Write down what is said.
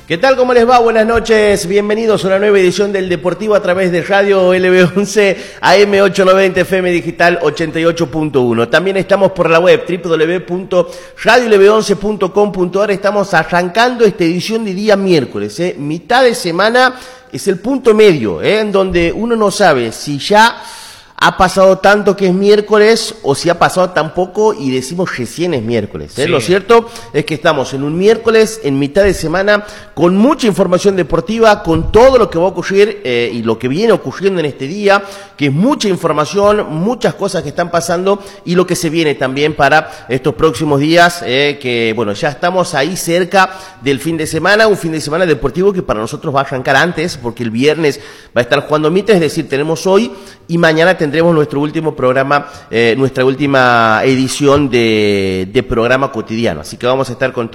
¿Qué tal? ¿Cómo les va? Buenas noches. Bienvenidos a una nueva edición del Deportivo a través de Radio LB11 AM890 FM Digital 88.1. También estamos por la web www.radiolb11.com.ar. Estamos arrancando esta edición de día miércoles. Mitad de semana es el punto medio, en donde uno no sabe si ya ha pasado tanto que es miércoles o si ha pasado tan poco y decimos recién es miércoles. Sí. Lo cierto es que estamos en un miércoles, en mitad de semana, con mucha información deportiva, con todo lo que va a ocurrir y lo que viene ocurriendo en este día, que es mucha información, muchas cosas que están pasando y lo que se viene también para estos próximos días, que bueno, ya estamos ahí cerca del fin de semana, un fin de semana deportivo que para nosotros va a arrancar antes, porque el viernes va a estar jugando Mitre, es decir, tenemos hoy y mañana tendremos nuestro último programa, nuestra última edición de programa cotidiano. Así que vamos a estar con